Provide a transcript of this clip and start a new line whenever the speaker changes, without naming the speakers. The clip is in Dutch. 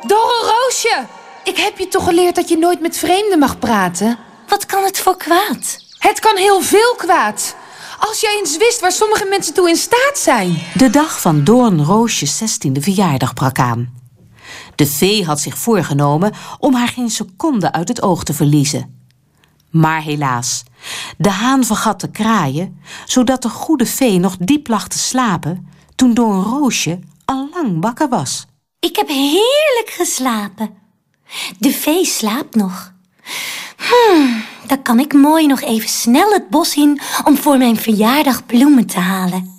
Doornroosje, ik heb je toch geleerd dat je nooit met vreemden mag praten?
Wat kan het voor kwaad?
Het kan heel veel kwaad. Als jij eens wist waar sommige mensen toe in staat zijn.
De dag van Doornroosjes 16e verjaardag brak aan. De fee had zich voorgenomen om haar geen seconde uit het oog te verliezen. Maar helaas, de haan vergat te kraaien, zodat de goede fee nog diep lag te slapen toen Doornroosje al lang wakker was.
Ik heb heerlijk geslapen. De vee slaapt nog. Dan kan ik mooi nog even snel het bos in om voor mijn verjaardag bloemen te halen.